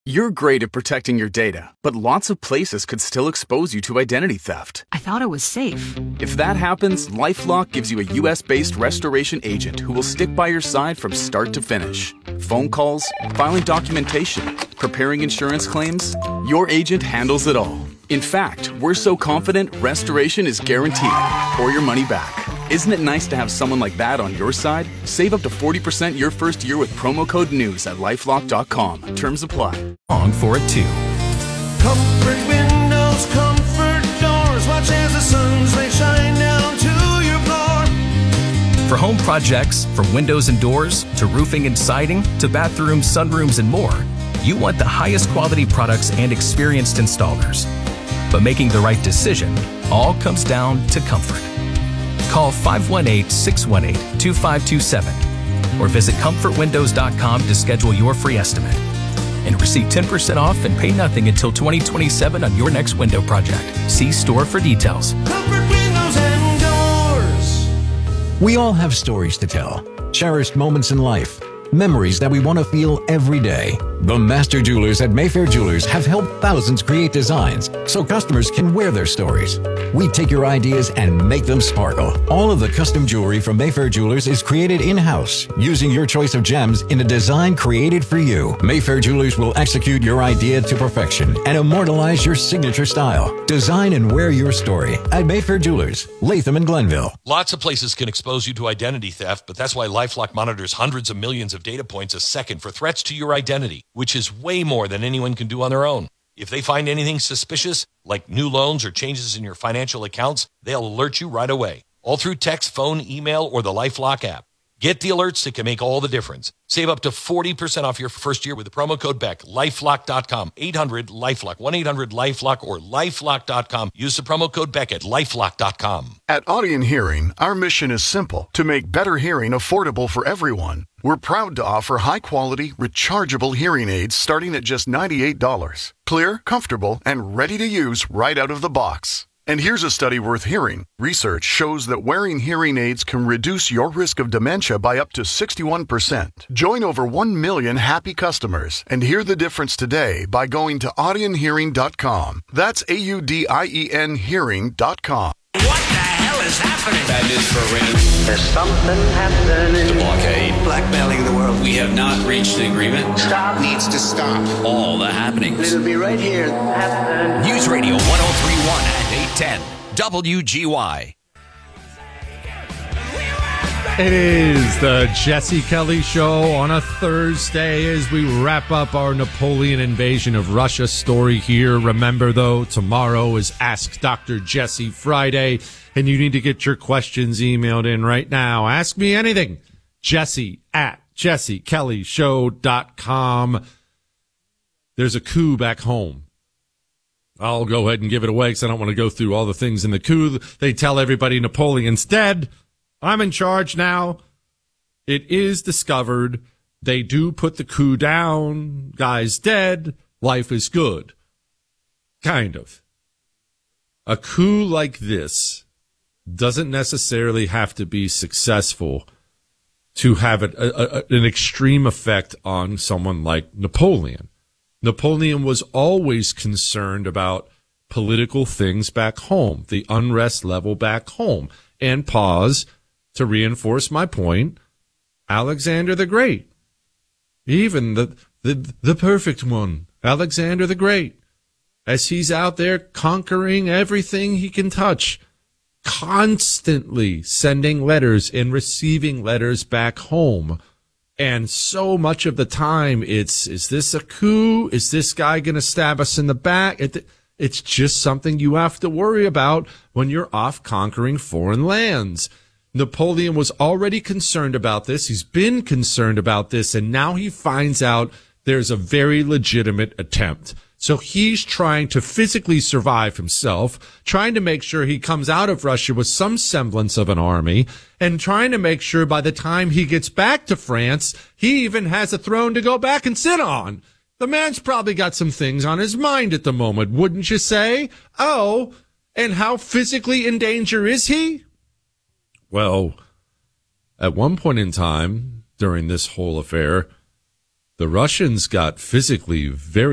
You're great at protecting your data, but lots of places could still expose you to identity theft. I thought it was safe. If that happens, LifeLock gives you a U.S.-based restoration agent who will stick by your side from start to finish. Phone calls, filing documentation, preparing insurance claims, your agent handles it all. In fact, we're so confident restoration is guaranteed or your money back. Isn't it nice to have someone like that on your side? Save up to 40% your first year with promo code NEWS at LifeLock.com. Terms apply. On for it too. Comfort windows, comfort doors. Watch as the sunlight shine down to your floor. For home projects, from windows and doors to roofing and siding to bathrooms, sunrooms, and more, you want the highest quality products and experienced installers. But making the right decision all comes down to comfort. Call 518-618-2527 or visit comfortwindows.com to schedule your free estimate. And receive 10% off and pay nothing until 2027 on your next window project. See store for details. Comfort windows and doors. We all have stories to tell, cherished moments in life, memories that we want to feel every day. The Master Jewelers at Mayfair Jewelers have helped thousands create designs so customers can wear their stories. We take your ideas and make them sparkle. All of the custom jewelry from Mayfair Jewelers is created in-house using your choice of gems in a design created for you. Mayfair Jewelers will execute your idea to perfection and immortalize your signature style. Design and wear your story at Mayfair Jewelers, Latham and Glenville. Lots of places can expose you to identity theft, but that's why LifeLock monitors hundreds of millions of data points a second for threats to your identity, which is way more than anyone can do on their own. If they find anything suspicious, like new loans or changes in your financial accounts, they'll alert you right away, all through text, phone, email, or the LifeLock app. Get the alerts that can make all the difference. Save up to 40% off your first year with the promo code BECK. LifeLock.com, 800-LifeLock, 1-800-LifeLock, or LifeLock.com. Use the promo code BECK at LifeLock.com. At Audion Hearing, our mission is simple: to make better hearing affordable for everyone. We're proud to offer high-quality, rechargeable hearing aids starting at just $98. Clear, comfortable, and ready to use right out of the box. And here's a study worth hearing. Research shows that wearing hearing aids can reduce your risk of dementia by up to 61%. Join over 1 million happy customers and hear the difference today by going to audionhearing.com. That's AUDIEN hearing.com. What the hell is happening? That is for rent. There's something happening. The blockade. Blackmailing the world. We have not reached an agreement. Stop. Needs to stop. All the happenings. It'll be right here. Happening. News Radio 1031 and 810 WGY. It is the Jesse Kelly Show on a Thursday as we wrap up our Napoleon invasion of Russia story here. Remember, though, tomorrow is Ask Dr. Jesse Friday, and you need to get your questions emailed in right now. Ask me anything. Jesse at jessekellyshow.com. There's a coup back home. I'll go ahead and give it away because I don't want to go through all the things in the coup. They tell everybody Napoleon's dead. I'm in charge now. It is discovered. They do put the coup down. Guy's dead. Life is good. Kind of. A coup like this doesn't necessarily have to be successful to have an extreme effect on someone like Napoleon. Napoleon was always concerned about political things back home, the unrest level back home. And pause to reinforce my point, Alexander the Great, even the perfect one, Alexander the Great, as he's out there conquering everything he can touch, constantly sending letters and receiving letters back home. And so much of the time, is this a coup? Is this guy going to stab us in the back? It's just something you have to worry about when you're off conquering foreign lands. Napoleon was already concerned about this. He's been concerned about this, and now he finds out there's a very legitimate attempt. So he's trying to physically survive himself, trying to make sure he comes out of Russia with some semblance of an army, and trying to make sure by the time he gets back to France, he even has a throne to go back and sit on. The man's probably got some things on his mind at the moment, wouldn't you say? Oh, and how physically in danger is he? Well, at one point in time during this whole affair, the Russians got physically very